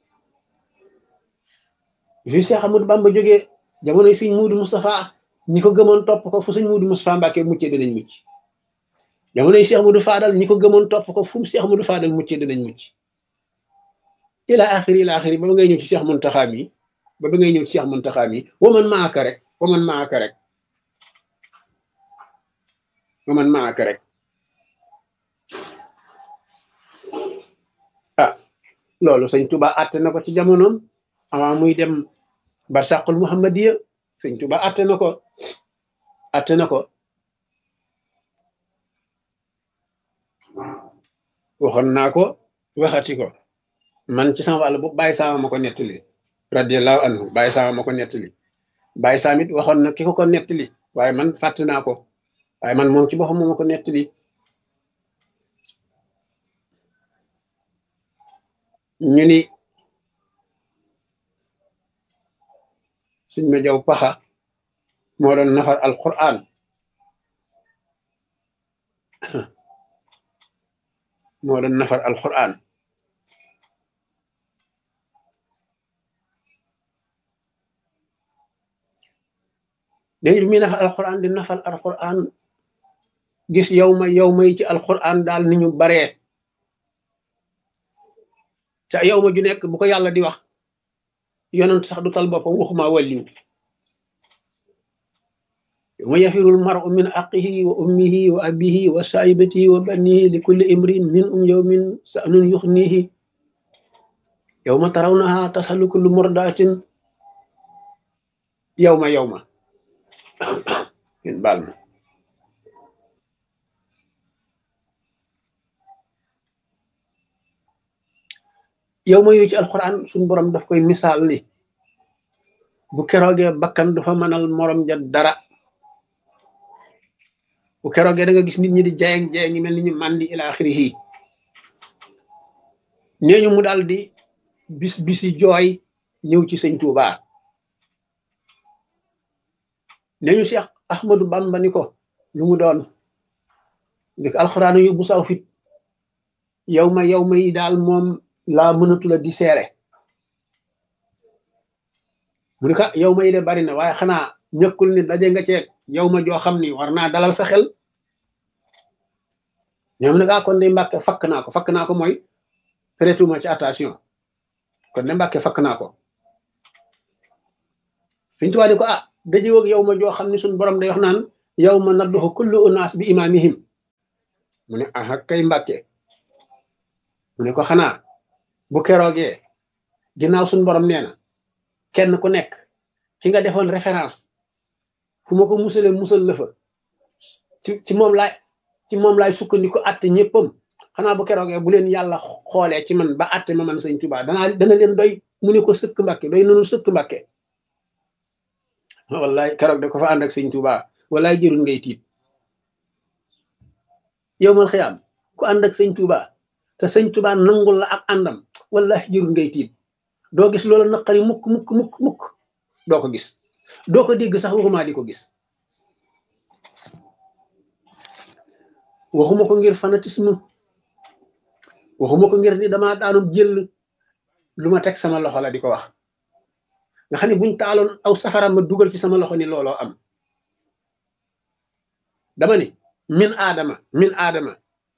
fi Cheikh Ahmadou Bamba jógee jamonoy sëñ Muudu Moustapha ñi ko gëmoon topp ko fu sëñ Muudu Moustapha Mbàkke muccee danañ mucc jamonoy Cheikh Ahmadou Fadal ñi ko gëmoon topp ko fu Cheikh Ahmadou Fadal muccee danañ mucc ila axiri ba ngay ñëw ci Cheikh Muntaxa mi ba ngay ñëw ci Cheikh Muntaxa mi waman maaka rek waman maaka rek waman maaka rek ah loolu sëñ Tuba àtte na ko ci jamonoom avant muy dem barsàqul muhammadiya sëñ Tuba àtte na ko waxoon naa ko waxati ko man ci sama wàll bu bàyyi saama ma ko nettali radiyallahu anhu bàyyi saama ma ko nettali bàyyi saamit waxoon na ki ko nettali waaye man fàtt naa ko waaye man moom ci boppam moo ma ko nettali ñu ni suñ ma jaw paxa moo doon nafar alquran moo doon nafar alquran léegi mi nafar alquran di nafar alquran gis yow ma yi ci alquran daal ni ñu baree te yow ma ju nekk bu ko yàlla di wax yonent sax du tal boppam waxuma wàlliw yawma yafirul mar'u min aqihi wa ummihi wa abihi wa saahibatihi wa banihi li kulli imrin minhum yawmin sa'nun yuxnihi yawma tarawnaha tasalu kullu murdatin yawma ngeen baal ma yow ma yu ci alquran suñu borom daf koy misaal ni bu keroogee bakkan du fa mënal morom ja dara bu keroogee da nga gis nit ñi di jayeng mel ni ñu màndi ila axirihi nee ñu mu daal di bisi jooy ñëw ci sëñ Tuuba nee ñu Cheikh Ahmadou Bamba ni ko lu mu doon di ko alxuraan yóbbu saw fit yow ma yi daal moom laa mënatula di seere mu ne ko yow ma yi de bari na waaye xanaa ñëkkul ni daje nga ceeg yow ma joo xam ni war naa dalal sa xel ñoom ne kon de Mbàkke fakk naa ko mooy prêtuma ci attention kon de Mbàkke fakk naa ko Sëñ Tuubaa ni ko daje woog yow ma joo xam ni suñ borom day wax naan yow ma nadduxu kullu unaas bi imaamihim mu ne kay Mbàkke mu ne ko xanaa bu keroogee ginnaaw suñ borom nee na kenn ku nekk ki nga defoon référence fu ma ko musal la fa ci moom laay sukkandiku atte ñëppam xanaa bu keroogee bu leen yàlla xoolee ci man ba atte ma man Sëñ Tuubaa dana leen doy mu ne ko sëkk Mbàkke doy nanu sëkk Mbàkke wallaay keroog de ko fa ànd ak Sëñ Tuubaa wallaay jërul ngay tiit yow mal xiyaam ku ànd ak Sëñ Tuubaa te Sëñ Tuubaa nangul la ak àndam wallaay jërul ngay tiit doo gis loola naqari mukk doo ko gis doo ko dégg sax waxuma di ko gis. waxuma ko ngir fanatisme, waxuma ko ngir ni dama daanum jël lu ma teg sama loxo la di ko wax nga xam ne buñ taaloon aw safara ma dugal ci sama loxo ni looloo am. dama ni min aadama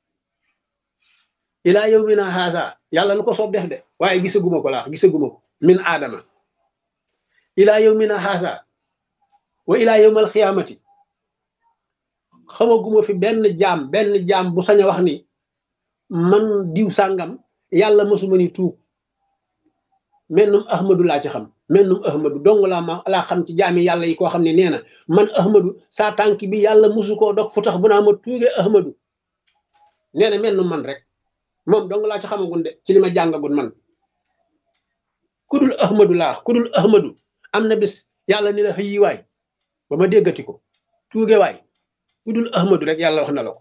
ilaa yawmina haasa yàlla lu ko soob def de waaye gisaguma ko laa gisaguma ko min aadama ilaa yawmina haasa wa ilaa yawmal xiyaamati xamaguma fi benn jaam bu sañ a wax ni man diw sàngam yàlla mësuma ni tuub. mennum ahmadu laa ci xam, mennum ahmadu dong laa xam ci jaami yàlla yi koo xam ne nee na man ahmadu saa tànk bi yàlla mësu koo dog fu tax bu naa ma tuugee ahmadu. nee na mennum man rek moom dong laa ci xamagun de ci li ma jàngagun man. kudul ahmadu am na bés yàlla ni la xëyi waay ba ma déggati ko tuuge waay kudul ahmadu rek yàlla wax na la ko.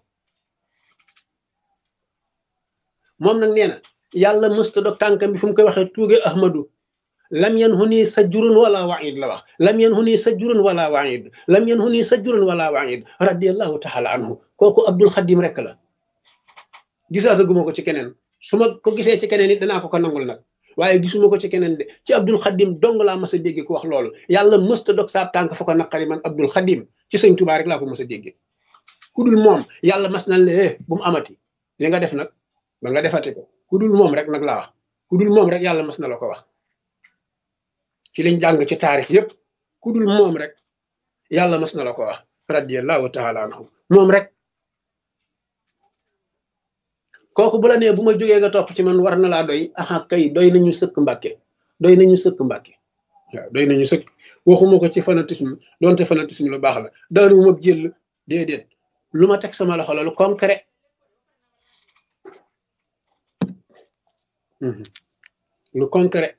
moom nag nee na yàlla mësta dog tànkam bi fu mu koy waxee tuuge ahmadu lam yanhuni sajurun wala waid la wax lam yanhuni sajurun wala waid lam yanhuni sajurun wala waid radiallahu taala anhu. kooku abdul xadim rek la, gisaataguma ko ci keneen. su ma ko gisee ci keneen it danaa ko nangul nag, waaye gisuma ko ci keneen de. ci abdul xadim dong laa mas a dégg ku wax loolu, yàlla mësta dog saa tànk fa ko naqari man abdul xadim ci sëñ Tuubaa rek laa ko mas a dégg. ku dul moom yàlla mas na le bu mu amati li nga def nag ba nga defati ko. ku dul moom rek nag laa wax, ku dul moom rek yàlla mas na la ko wax ci liñ jàng ci taarix yépp. ku dul moom rek yàlla mas na la ko wax radiyallahu taala anhu. moom rek kooku bu la nee bu ma jógee nga topp ci man war na laa doy. aha kay doy nañu sëkk mbàkke, doy nañu sëkk mbàkke, waaw doy nañu sëkk. waxuma ko ci fanatisme, donte fanatisme lu baax la, daanu ma jël déedéet, lu ma teg sama loxo la lu concret. lu concret.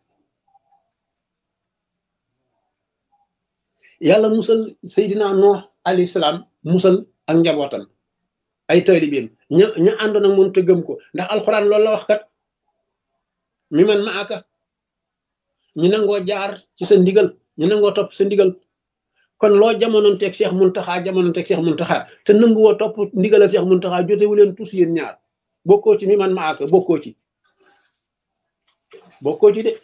yàlla musal Seydina Nuux alayhi salaam, musal ak njabootam ay taalibeem ña àndoon ak moom te gëm ko, ndax alxuraan loolu la wax kat mi man ma aka ñi nangoo jaar ci sa ndigal, ñi nangoo topp sa ndigal. kon loo jamonoon teeg Cheikh Muntaxa jamonoon teeg Cheikh Muntaxa te nanguwoo topp ndigalal Cheikh Muntaxa jotewu leen tous yéen ñaar. bokkoo ci mi man ma aka, bokkoo ci de.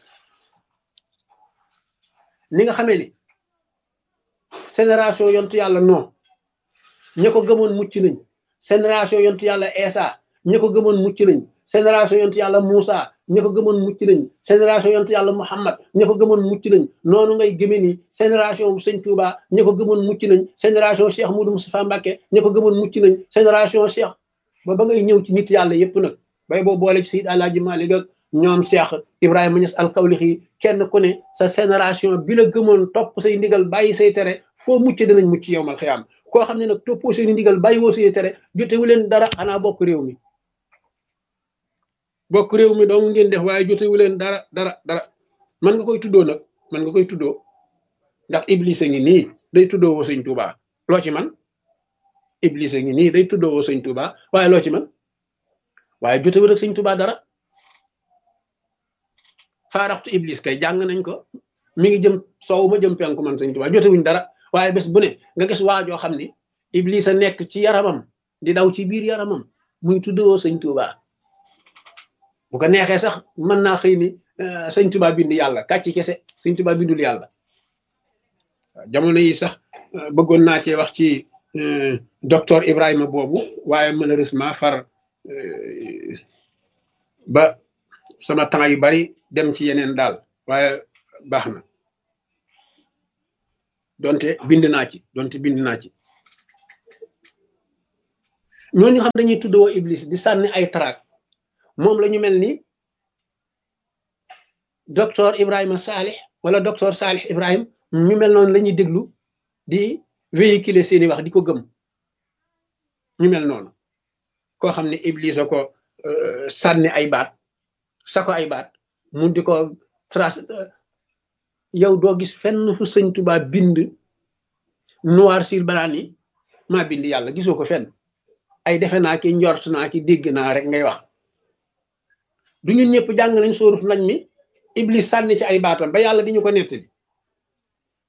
ni nga xamee ni génération yontu yàlla non ña ko gëmoon mucc nañ, génération yontu yàlla Eesa ña ko gëmoon mucc nañ, génération yontu yàlla Muusa ña ko gëmoon mucc nañ, génération yontu yàlla Muhammad ña ko gëmoon mucc nañ. noonu ngay gëme ni génération Sëñ Tuuba ña ko gëmoon mucc nañ, génération Cheikh Moudou Moustapha Mbacké ña ko gëmoon mucc nañ, génération Cheikh ba ngay ñëw ci nit yàlla yépp nag bay boo boole ci Seydi Alaaji Maalik ak ñoom Cheikh Ibrahima Niass al-Kawlaxi kenn ku ne sa génération bi la gëmoon topp say ndigal bàyyi say tere foo mucc danañ mucc yowmal xiyaam. koo xam ne nag toppoo say ndigal bàyyi woo say tere jotewu leen dara, xanaa bokk réew mi. bokk réew mi dong ngeen def waaye jotewu leen dara. man nga koy tuddoo nag, man nga koy tuddoo ndax Iblis a ngi nii day tuddoo woo Sëñ Tuubaa, loo ci man. Iblis a ngi nii day tuddoo woo Sëñ Tuubaa waaye loo ci man, waaye jotewu ak Sëñ Tuubaa dara. faaraxtu Iblis kay jàng nañ ko, mi ngi jëm soow ma jëm penku man Sëñ Tuubaa jotewuñ dara. waaye bés bu ne nga gis waajoo xam ni Iblis a nekk ci yaramam di daw ci biir yaramam muy tuddoo Sëñ Tuubaa. bu ko neexee sax mën naa xëy ni Sëñ Tuubaa bind yàlla, kàcci kese. Sëñ Tuubaa bindul yàlla. jamono yi sax bëggoon naa cee wax ci docteur Ibrahima boobu, waaye malheureusement far ba sama temps yu bari dem ci yeneen daal, waaye baax na. donte bind naa ci ñooñu xam dañuy tuddoo Iblis di sànni ay traak, moom la ñu mel ni docteur Ibrahima Salih wala docteur Salih Ibrahim, ñu mel noonu la ñuy déglu di véhiculer seeni wax di ko gëm. ñu mel noonu koo xam ne Iblis a ko sànni ay baat, sa ko ay baat mu di ko trace. yow doo gis fenn fu Sëñ Tuubaa bind noir sur blanc ni maa bind yàlla, gisoo ko fenn. ay defe naa ki njort naa ki dégg naa rek ngay wax. du ñun ñëpp jàng nañ sóorut nañ mi Iblis sànni ci ay baatam ba yàlla di ñu ko nettali.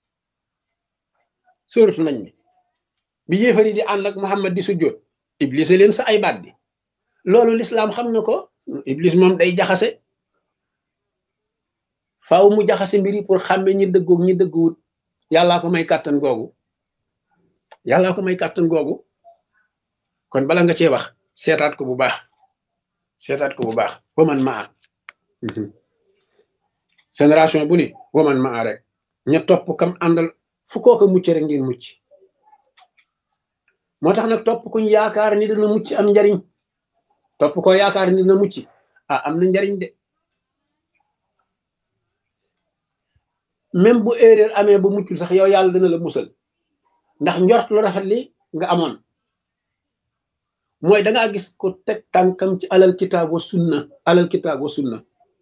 sóoratu nañ mi bi yéefari di ànd ak Muhammad di sujjóot iblis a leen sa ay baat bi loolu lislaam xam na ko. iblis moom day jaxase faaw mu jaxase mbiri pour xàmme ñi dëggoog ñi dëgguwut yàllaa ko may kàttan googu yàllaa ko may kàttan googu kon bala nga cee wax seetaat ko bu baax seetaat ko bu baax waman maa génération bu ni waman maa rek ña topp kam àndal fu kooka mucc rek ngeen mucc moo tax nag topp kuñ yaakaar ni dana mucc am njariñ topp ko yaakaar ni dana mucc am na njariñ de même bu erreur amee ba muccul sax yow yàlla dana la musal ndax njort lu rafet li nga amoon mooy dangaa gis ko teg tànkam ci alal kitaab wa sunna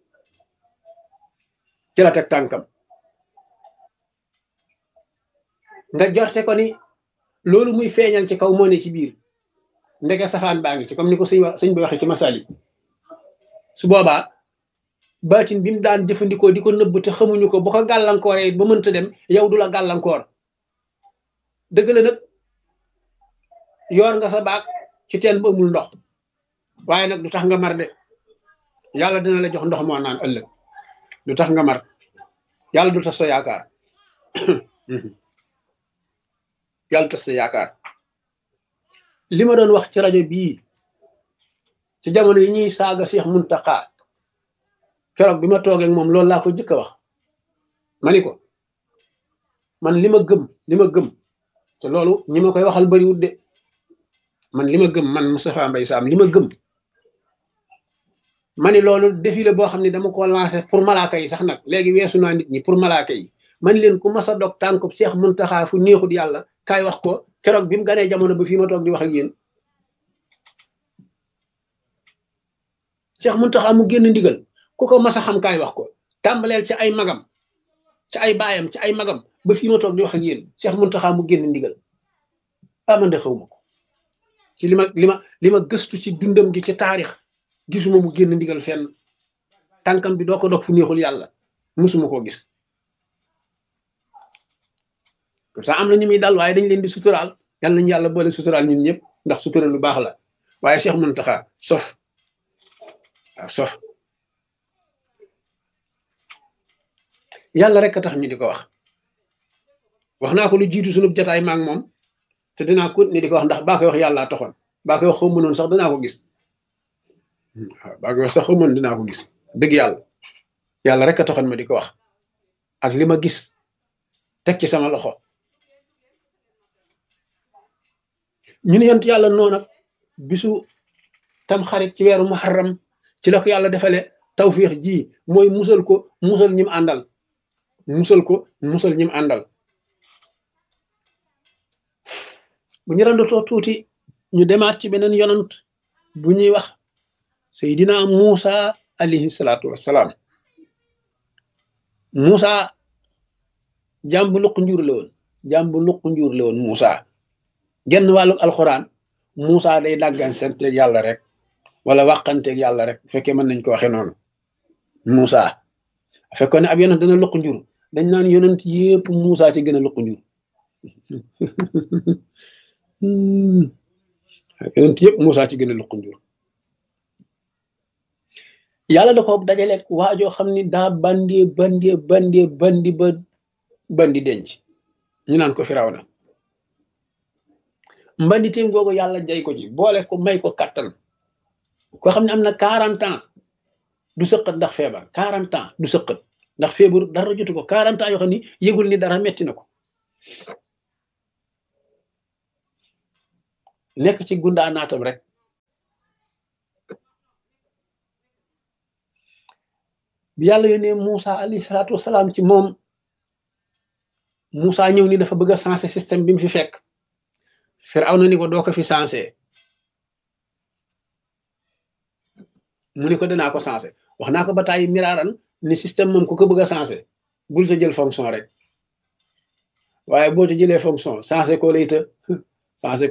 ci la teg tànkam nga jorte ko ni loolu muy feeñal ci kaw moo ne ci biir ndeke safaan baa ngi ci comme ni ko sëñ bi waxee ci masali su boobaa baatin bi mu daan jëfandikoo di ko nëbb te xamuñu ko bu ko gàllankooree ba mënta dem yow du la gàllankoor dëgg la nag yoor nga sa baag ci teen ba amul ndox waaye nag du tax nga mar de yàlla dina la jox ndox moo naan ëllëg du tax nga mar yàlla du tax sa yaakaar yàlla tas sa yaakaar li ma doon wax ci rajo bii ci jamono yi ñuy saaga Cheikh Muntaxa keroog bi ma toogee ak moom loolu laa ko jëkk a wax ma ni ko man li ma gëm te loolu ñi ma koy waxal bariwut de man li ma gëm man Moustapha Mbaye Sam li ma gëm ma ni loolu défi la boo xam ne dama ko lancé pour malaaka yi sax nag léegi weesu naa nit ñi pour malaaka yi man leen ku mas a dog tànkub Cheikh Muntaxa fu neexut yàlla kaay wax ko keroog bi mu ganee jamono ba fii ma toog di wax ak yéen Cheikh Muntaxa mu génn ndigal ku ko mas a xam kaay wax ko tàmbaleel ci ay magam ci ay baayam ci ay magam ba fii ma toog di wax ak yéen Cheikh Muntaxa mu génn ndigal amande xaw ma ko ci li ma gëstu ci dundam gi ci taarix gisuma mu génn ndigal fenn tànkam bi doo ko dog fu neexul yàlla musuma koo gis pourtant am na ñu muy dal waaye dañ leen di suturaal yàlla nañu yàlla boole suturaal ñun ñëpp ndax sutura lu baax la waaye Cheikh Muntaxa sof yàlla rek a tax ñu di ko wax naa ko lu jiitu sunub jataay maak moom te dinaa continuer di ko wax ndax baa koy wax yàllaa taxoon baa koy wax xaw mënoon sax dinaa ko gis waaw baa koy wax sax xaw mënoon dinaa ko gis dëgg yàlla rek a taxoon ma di ko wax ak li ma gis teg ci sama loxo ñu ne yent yàlla noonu nag bisu tam xarit ci weeru muharram ci la ko yàlla defale tawfiix ji mooy musal ñim àndal musal ñim àndal bu ñu randatoo tuuti ñu demaat ci beneen yonant bu ñuy wax Seydina Muusa alayhi salaatu wassalaam Muusa jàmbu luq njuur la woon Muusa genn wàllu alxuraan Muusa day dàggan santeeg yàlla rek wala waxanteeg yàlla rek bu fekkee mën nañ ko waxee noonu Muusa fekkoon ne ab yonent dana luq njur dañ naan yonent yépp Muusa ci gën a luq njur yonent yépp Muusa ci gën a luq njur yàlla da ko dajaleeg waajoo xam ni daa bandi ba bandi denc ñu naan ko Firawna mbanditeem googu yàlla jay ko ci boole ko may ko kattan koo xam ne am na 40 ans du sëqat ndax feebar 40 ans du sëqat ndax feebar dara jotu ko 40 ans yoo xam ni yëgul ni dara metti na ko nekk ci gundaa naatam rek bi yàlla yónnee Muusa alayhi salaatu wasalaam ci moom Muusa ñëw ni dafa bëgg a changer système bi mu fi fekk Firawna ni ko doo ko fi changer mu ni ko danaa ko changer wax naa ko ba tàyyi miraaran ni système moom ku ko bëgg a changer bul ta jël fonction rek waaye boo ta jëlee fonction changer ko lay të changer